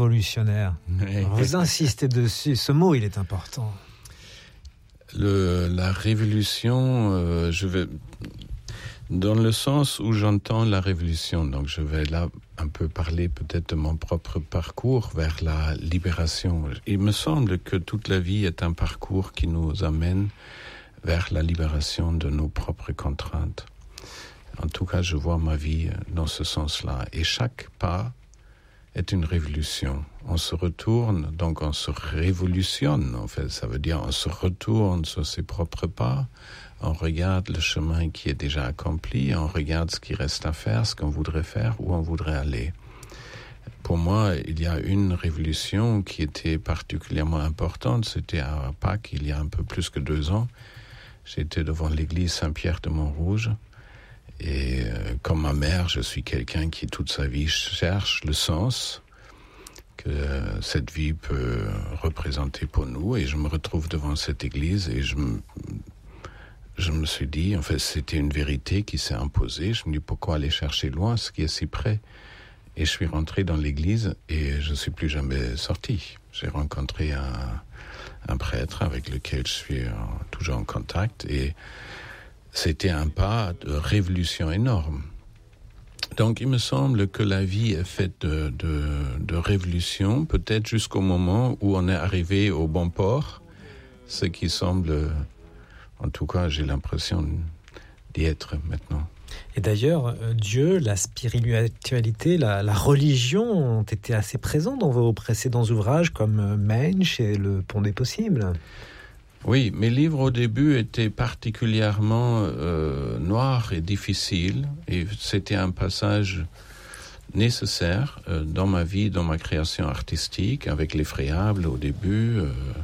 Révolutionnaire. Vous insistez dessus, ce mot il est important. La révolution, je vais dans le sens où j'entends la révolution, donc je vais là un peu parler peut-être de mon propre parcours vers la libération. Il me semble que toute la vie est un parcours qui nous amène vers la libération de nos propres contraintes. En tout cas, je vois ma vie dans ce sens-là. Et chaque pas est une révolution. On se retourne, donc on se révolutionne. En fait, ça veut dire on se retourne sur ses propres pas. On regarde le chemin qui est déjà accompli. On regarde ce qui reste à faire, ce qu'on voudrait faire, où on voudrait aller. Pour moi, il y a une révolution qui était particulièrement importante. C'était à Pâques, il y a un peu plus que 2 ans. J'étais devant l'église Saint-Pierre de Montrouge. Et comme ma mère, je suis quelqu'un qui toute sa vie cherche le sens que cette vie peut représenter pour nous. Et je me retrouve devant cette église et je me suis dit, en fait, c'était une vérité qui s'est imposée. Je me dis, pourquoi aller chercher loin ce qui est si près? Et je suis rentré dans l'église et je ne suis plus jamais sorti. J'ai rencontré un prêtre avec lequel je suis toujours en contact et c'était un pas de révolution énorme. Donc il me semble que la vie est faite de révolution, peut-être jusqu'au moment où on est arrivé au bon port, ce qui semble, en tout cas j'ai l'impression d'y être maintenant. Et d'ailleurs, Dieu, la spiritualité, la religion ont été assez présents dans vos précédents ouvrages comme Mensch et Le Pont des Possibles. Oui, mes livres au début étaient particulièrement noirs et difficiles, et c'était un passage nécessaire dans ma vie, dans ma création artistique, avec L'Effrayable au début,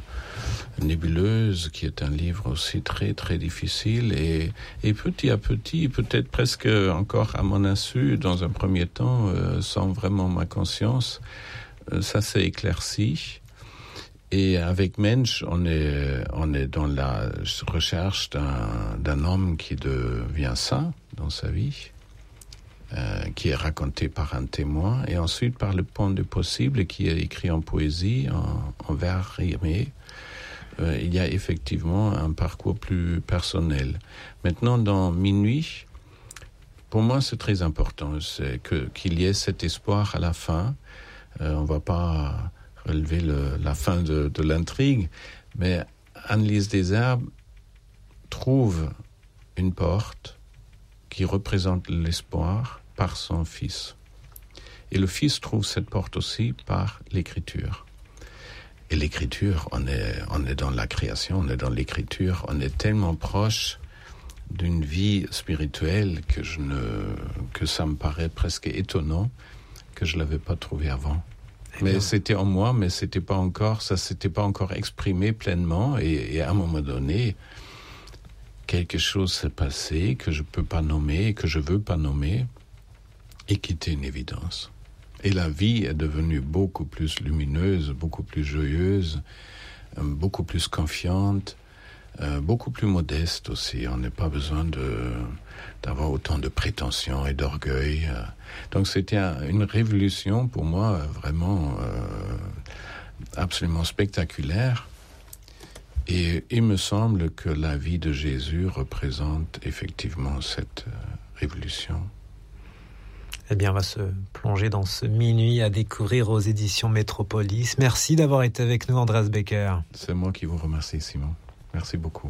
Nébuleuse, qui est un livre aussi très très difficile, et petit à petit, peut-être presque encore à mon insu, dans un premier temps, sans vraiment ma conscience, ça s'est éclairci. Et avec Mensch, on est dans la recherche d'un homme qui devient saint dans sa vie, qui est raconté par un témoin, et ensuite par Le Pont des Possibles, qui est écrit en poésie, en vers rimés. Il y a effectivement un parcours plus personnel. Maintenant, dans Minuit, pour moi, c'est très important, c'est qu'il y ait cet espoir à la fin. On ne va pas relever la fin de l'intrigue, mais Anne-Lise Desherbes trouve une porte qui représente l'espoir par son fils. Et le fils trouve cette porte aussi par l'écriture. Et l'écriture, on est dans la création, on est dans l'écriture, on est tellement proche d'une vie spirituelle que ça me paraît presque étonnant que je ne l'avais pas trouvé avant. Mais c'était en moi, mais ça s'était pas encore exprimé pleinement. Et à un moment donné, quelque chose s'est passé que je peux pas nommer, que je veux pas nommer, et qui était une évidence. Et la vie est devenue beaucoup plus lumineuse, beaucoup plus joyeuse, beaucoup plus confiante, beaucoup plus modeste aussi. On n'a pas besoin d'avoir autant de prétentions et d'orgueil. Donc c'était une révolution pour moi vraiment absolument spectaculaire. Et il me semble que la vie de Jésus représente effectivement cette révolution. Eh bien, on va se plonger dans ce Minuit à découvrir aux éditions Métropolis. Merci d'avoir été avec nous, Andreas Becker. C'est moi qui vous remercie, Simon. Merci beaucoup.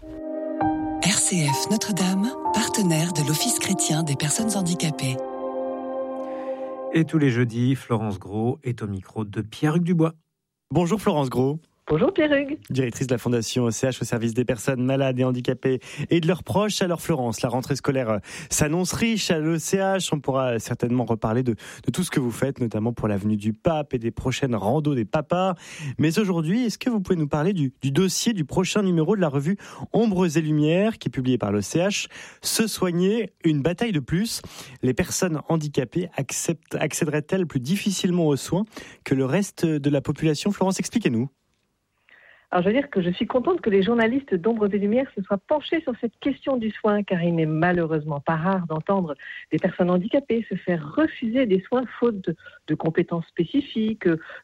RCF Notre-Dame, partenaire de l'Office chrétien des personnes handicapées. Et tous les jeudis, Florence Gros est au micro de Pierre-Hugues Dubois. Bonjour Florence Gros. Bonjour Pierre-Hugues. Directrice de la Fondation OCH au service des personnes malades et handicapées et de leurs proches. Alors Florence, la rentrée scolaire s'annonce riche à l'OCH. On pourra certainement reparler de tout ce que vous faites, notamment pour l'avenue du Pape et des prochaines randos des papas. Mais aujourd'hui, est-ce que vous pouvez nous parler du dossier du prochain numéro de la revue Ombres et Lumières, qui est publié par l'OCH, Se soigner, une bataille de plus. Les personnes handicapées accéderaient-elles plus difficilement aux soins que le reste de la population? Florence, expliquez-nous. Alors, je veux dire que je suis contente que les journalistes d'Ombre et Lumière se soient penchés sur cette question du soin, car il n'est malheureusement pas rare d'entendre des personnes handicapées se faire refuser des soins faute de compétences spécifiques,